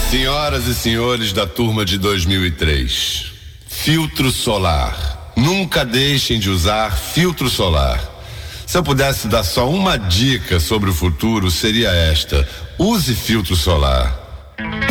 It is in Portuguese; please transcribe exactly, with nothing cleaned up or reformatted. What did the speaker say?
Senhoras e senhores da turma de dois mil e três, filtro solar. Nunca deixem de usar filtro solar. Se eu pudesse dar só uma dica sobre o futuro, seria esta: use filtro solar.